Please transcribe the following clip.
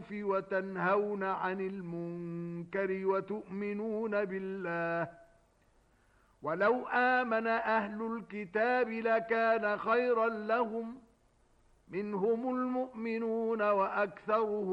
بِالْمَعْرُوفِ وَتَنْهَوْنَ عَنِ الْمُنكَرِ وَتُؤْمِنُونَ بِاللَّهِ وَلَوْ آمَنَ أَهْلُ الْكِتَابِ لَكَانَ خَيْرًا لَّهُمْ مِنْهُمُ الْمُؤْمِنُونَ وَأَكْثَرُهُمُ